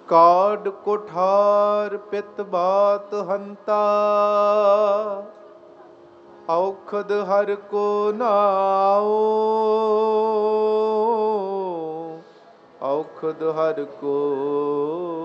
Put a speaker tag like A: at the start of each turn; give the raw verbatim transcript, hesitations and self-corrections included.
A: ਕਾਢ ਕੁਠਾਰ ਪਿਤ ਬਾਤ ਹੰਤਾ, ਔਖਦ ਹਰ ਕੋ ਨਾਉ, ਔਖਦ ਹਰ ਕੋ